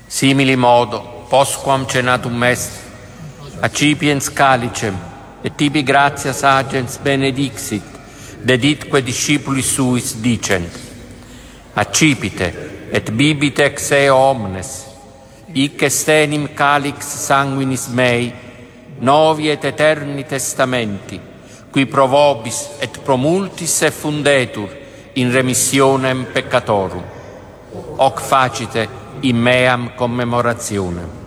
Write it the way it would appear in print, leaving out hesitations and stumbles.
Simili modo, postquam cenatum est, accipiens calicem, et tibi gratias agens benedixit, deditque discipulis suis dicent, accipite, et bibite ex eo omnes, hic est enim calix sanguinis mei, novi et eterni testamenti, qui pro vobis et pro multis effundetur in remissionem peccatorum. Hoc facite in meam commemorationem.